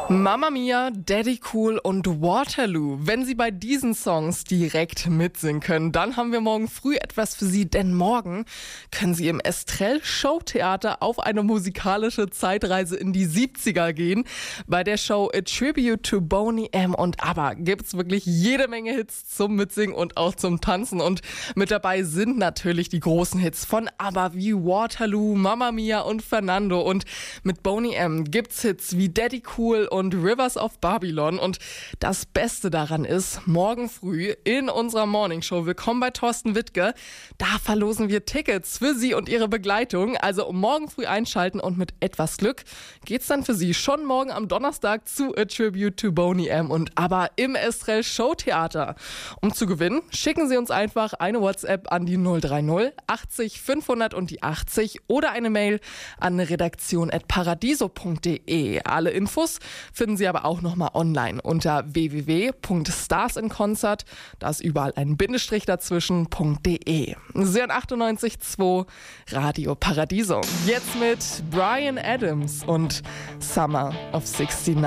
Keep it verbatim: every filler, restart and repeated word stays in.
Mamma Mia, Daddy Cool und Waterloo. Wenn Sie bei diesen Songs direkt mitsingen können, dann haben wir morgen früh etwas für Sie, denn morgen können Sie im Estrell Showtheater auf eine musikalische Zeitreise in die siebziger gehen. Bei der Show A Tribute to Boney M. und ABBA gibt's wirklich jede Menge Hits zum Mitsingen und auch zum Tanzen. Und mit dabei sind natürlich die großen Hits von ABBA wie Waterloo, Mamma Mia und Fernando. Und mit Boney M. gibt's Hits wie Daddy Cool und und Rivers of Babylon. Und das Beste daran ist, morgen früh in unserer Morningshow, willkommen bei Thorsten Wittke, da verlosen wir Tickets für Sie und Ihre Begleitung. Also morgen früh einschalten und mit etwas Glück geht's dann für Sie schon morgen am Donnerstag zu A Tribute to Boney M. und ABBA im Estrell Showtheater. Um zu gewinnen, schicken Sie uns einfach eine WhatsApp an die null drei null achtzig fünfhundert und die achtzig oder eine Mail an redaktion at paradiso punkt de. Alle Infos finden Sie aber auch nochmal online unter w w w punkt starsinconcert, da ist überall ein Bindestrich dazwischen, .de. Sie hören achtundneunzig Komma zwei Radio Paradiso. Jetzt mit Bryan Adams und Summer of sixty-nine.